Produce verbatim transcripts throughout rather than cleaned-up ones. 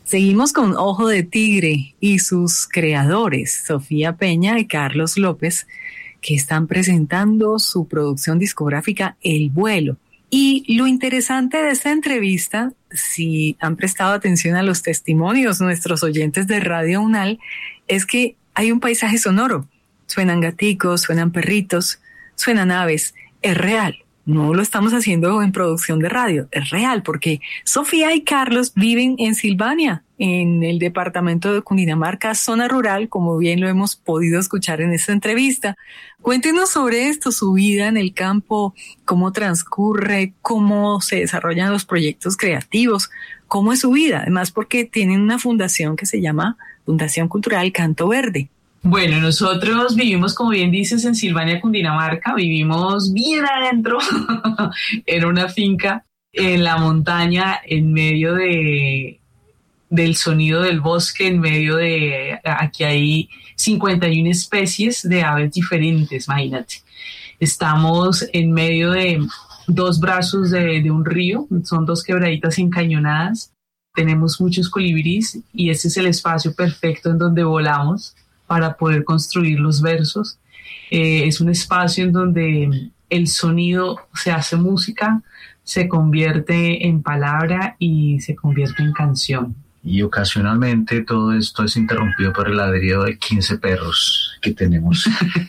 Seguimos con Ojo de Tigre y sus creadores, Sofía Peña y Carlos López, que están presentando su producción discográfica El Vuelo. Y lo interesante de esta entrevista, si han prestado atención a los testimonios nuestros oyentes de Radio Unal, es que hay un paisaje sonoro. Suenan gaticos, suenan perritos, suenan aves. Es real. No lo estamos haciendo en producción de radio, es real, porque Sofía y Carlos viven en Silvania, en el departamento de Cundinamarca, zona rural, como bien lo hemos podido escuchar en esta entrevista. Cuéntenos sobre esto, su vida en el campo, cómo transcurre, cómo se desarrollan los proyectos creativos, cómo es su vida, además porque tienen una fundación que se llama Fundación Cultural Canto Verde. Bueno, nosotros vivimos, como bien dices, en Silvania, Cundinamarca, vivimos bien adentro, en una finca en la montaña, en medio de, del sonido del bosque, en medio de, aquí hay cincuenta y una especies de aves diferentes, imagínate. Estamos en medio de dos brazos de, de un río, son dos quebraditas encañonadas, tenemos muchos colibríes y este es el espacio perfecto en donde volamos para poder construir los versos. Eh, es un espacio en donde el sonido se hace música, se convierte en palabra y se convierte en canción. Y ocasionalmente todo esto es interrumpido por el ladrido de quince perros que tenemos.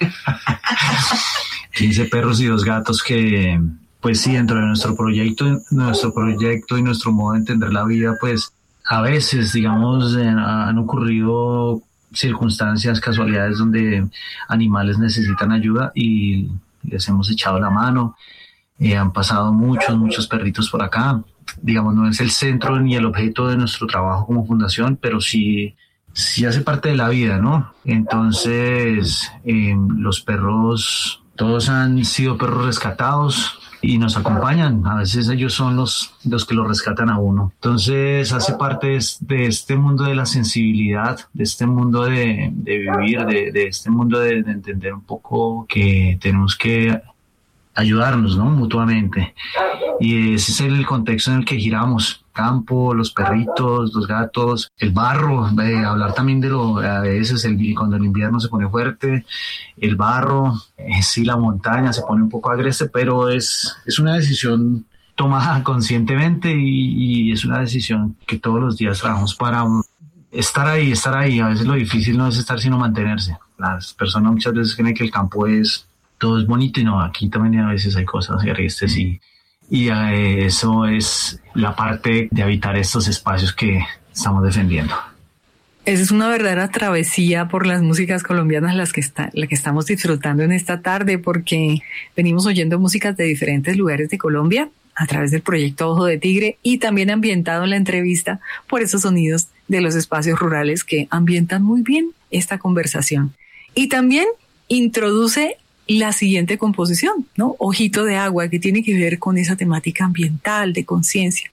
quince perros y dos gatos que, pues sí, dentro de nuestro proyecto, nuestro proyecto y nuestro modo de entender la vida, pues a veces, digamos, eh, han ocurrido circunstancias, casualidades donde animales necesitan ayuda y les hemos echado la mano. Eh, han pasado muchos, muchos perritos por acá. Digamos, no es el centro ni el objeto de nuestro trabajo como fundación, pero sí, sí hace parte de la vida, ¿no? Entonces, eh, los perros, todos han sido perros rescatados y nos acompañan. A veces ellos son los, los que lo rescatan a uno. Entonces hace parte de, de este mundo de la sensibilidad, de este mundo de, de vivir, de, de este mundo de, de entender un poco que tenemos que ayudarnos, ¿no? Mutuamente. Y ese es el contexto en el que giramos. Campo, los perritos, los gatos, el barro, eh, hablar también de lo, a veces el, cuando el invierno se pone fuerte, el barro, eh, sí, la montaña se pone un poco agreste, pero es, es una decisión tomada conscientemente y, y es una decisión que todos los días trabajamos para estar ahí, estar ahí. A veces lo difícil no es estar, sino mantenerse. Las personas muchas veces creen que el campo es, todo es bonito y no, aquí también a veces hay cosas agrestes y Y eh, eso es la parte de habitar estos espacios que estamos defendiendo. Esa es una verdadera travesía por las músicas colombianas las que, está, la que estamos disfrutando en esta tarde, porque venimos oyendo músicas de diferentes lugares de Colombia a través del proyecto Ojo de Tigre y también ambientado en la entrevista por esos sonidos de los espacios rurales que ambientan muy bien esta conversación. Y también introduce la siguiente composición, ¿no? Ojito de Agua, que tiene que ver con esa temática ambiental, de conciencia.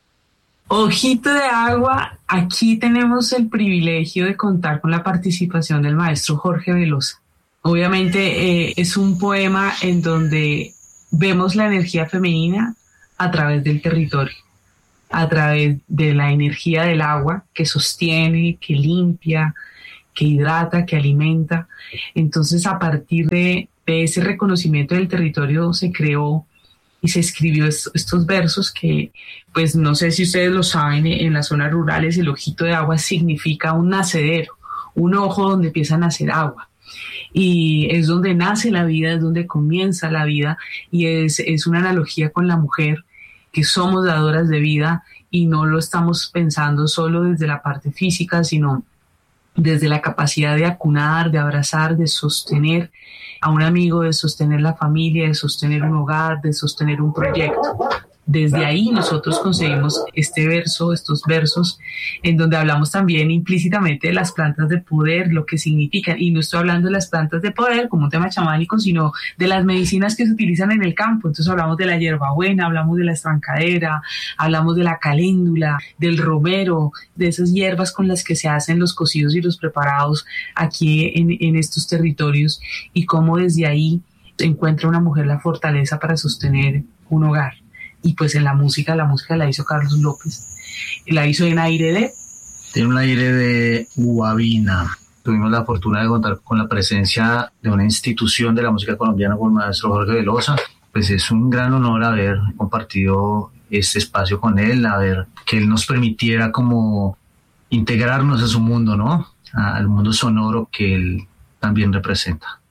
Ojito de Agua, aquí tenemos el privilegio de contar con la participación del maestro Jorge Velosa. Obviamente eh, es un poema en donde vemos la energía femenina a través del territorio, a través de la energía del agua que sostiene, que limpia, que hidrata, que alimenta. Entonces, a partir de de ese reconocimiento del territorio se creó y se escribió est- estos versos que, pues no sé si ustedes lo saben, en las zonas rurales el ojito de agua significa un nacedero, un ojo donde empieza a nacer agua. Y es donde nace la vida, es donde comienza la vida y es, es una analogía con la mujer, que somos dadoras de vida y no lo estamos pensando solo desde la parte física, sino desde la capacidad de acunar, de abrazar, de sostener a un amigo, de sostener la familia, de sostener un hogar, de sostener un proyecto. Desde ahí nosotros conseguimos este verso, estos versos, en donde hablamos también implícitamente de las plantas de poder, lo que significan, y no estoy hablando de las plantas de poder como un tema chamánico, sino de las medicinas que se utilizan en el campo. Entonces hablamos de la hierbabuena, hablamos de la estrancadera, hablamos de la caléndula, del romero, de esas hierbas con las que se hacen los cocidos y los preparados aquí en, en estos territorios, y cómo desde ahí encuentra una mujer la fortaleza para sostener un hogar. Y pues en la música, la música la hizo Carlos López, la hizo en Aire de, Tiene un aire de guabina. Tuvimos la fortuna de contar con la presencia de una institución de la música colombiana con el maestro Jorge Velosa. Pues es un gran honor haber compartido este espacio con él, a ver que él nos permitiera como integrarnos a su mundo, ¿no? Al mundo sonoro que él también representa.